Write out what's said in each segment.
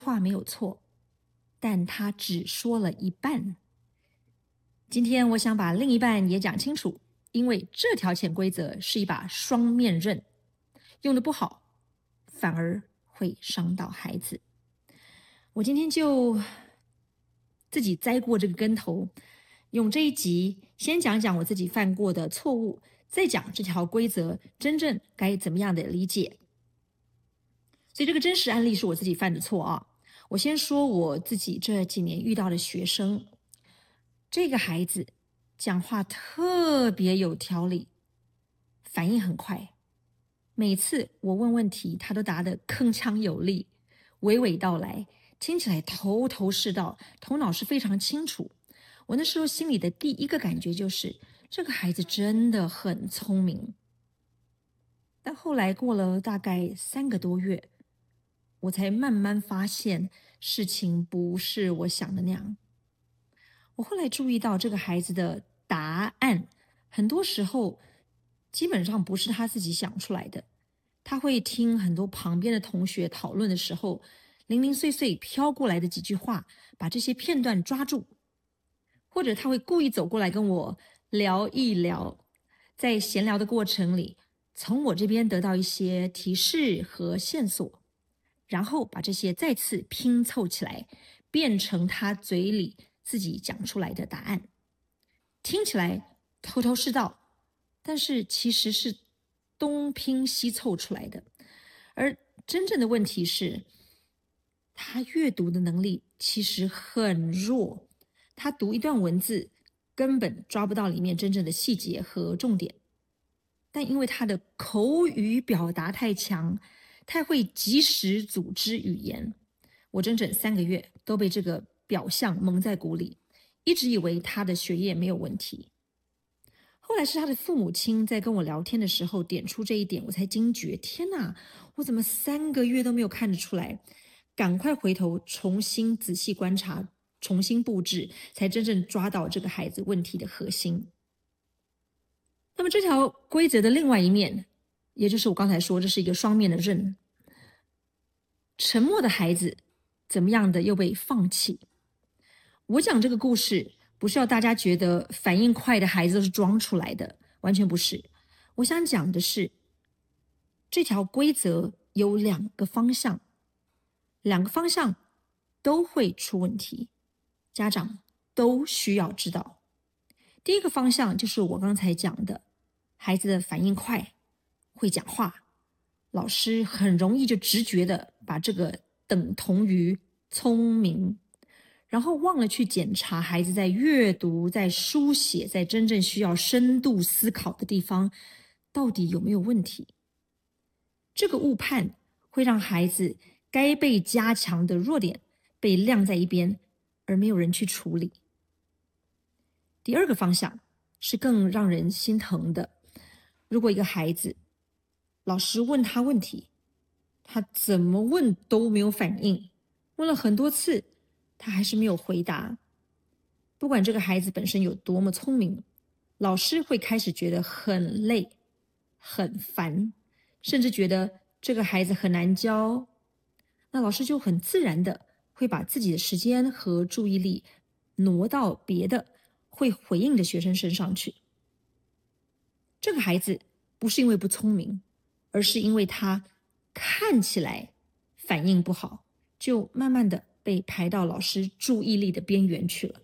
话没有错，但他只说了一半。今天我想把另一半也讲清楚，因为这条潜规则是一把双面刃，用的不好，反而会伤到孩子。我今天就自己栽过这个跟头，用这一集先讲讲我自己犯过的错误，再讲这条规则真正该怎么样的理解。所以这个真实案例是我自己犯的错啊。我先说我自己这几年遇到的学生，这个孩子讲话特别有条理，反应很快，每次我问问题，他都答得铿锵有力，娓娓道来，听起来头头是道，头脑是非常清楚。我那时候心里的第一个感觉就是，这个孩子真的很聪明。但后来过了大概3个多月，我才慢慢发现事情不是我想的那样。我后来注意到这个孩子的答案，很多时候基本上不是他自己想出来的。他会听很多旁边的同学讨论的时候，零零碎碎飘过来的几句话，把这些片段抓住，或者他会故意走过来跟我聊一聊，在闲聊的过程里，从我这边得到一些提示和线索，然后把这些再次拼凑起来，变成他嘴里自己讲出来的答案。听起来头头是道，但是其实是东拼西凑出来的。而真正的问题是，他阅读的能力其实很弱，他读一段文字根本抓不到里面真正的细节和重点。但因为他的口语表达太强，太会及时组织语言，我整整3个月都被这个表象蒙在鼓里，一直以为他的学业没有问题。后来是他的父母亲在跟我聊天的时候点出这一点，我才惊觉，天哪，我怎么3个月都没有看得出来？赶快回头重新仔细观察，重新布置，才真正抓到这个孩子问题的核心。那么这条规则的另外一面，也就是我刚才说这是一个双面的刃。沉默的孩子怎么样的又被放弃？我讲这个故事不是要大家觉得反应快的孩子都是装出来的，完全不是。我想讲的是，这条规则有2个方向，2个方向都会出问题，家长都需要知道。第一个方向就是我刚才讲的，孩子的反应快，会讲话，老师很容易就直觉的把这个等同于聪明，然后忘了去检查孩子在阅读、在书写、在真正需要深度思考的地方到底有没有问题。这个误判会让孩子该被加强的弱点被晾在一边，而没有人去处理。第二个方向是更让人心疼的。如果一个孩子，老师问他问题，他怎么问都没有反应，问了很多次，他还是没有回答。不管这个孩子本身有多么聪明，老师会开始觉得很累、很烦，甚至觉得这个孩子很难教。那老师就很自然的会把自己的时间和注意力挪到别的会回应的学生身上去。这个孩子不是因为不聪明，而是因为他看起来反应不好，就慢慢的被排到老师注意力的边缘去了。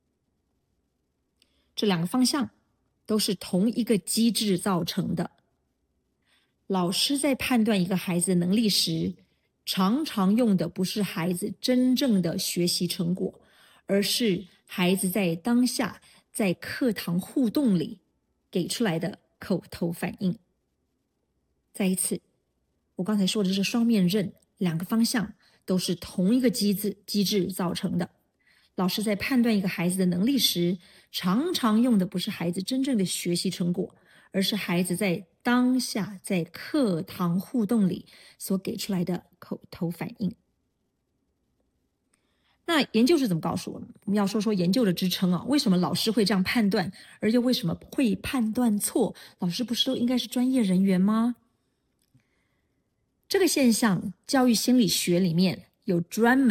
这2个方向都是同一个机制造成的。老师在判断一个孩子的能力时，常常用的不是孩子真正的学习成果，而是孩子在当下在课堂互动里给出来的口头反应。再一次，我刚才说的是双面刃，2个方向都是同一个机制造成的。老师在判断一个孩子的能力时，常常用的不是孩子真正的学习成果，而是孩子在当下在课堂互动里所给出来的口头反应。那研究是怎么告诉我们？我们要说说研究的支撑啊，为什么老师会这样判断，而又为什么会判断错？老师不是都应该是专业人员吗？这个现象，教育心理学里面有专门